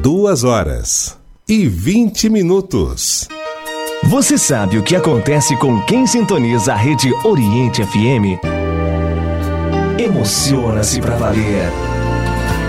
2h20. Você sabe o que acontece com quem sintoniza a rede Oriente FM? Emociona-se pra valer.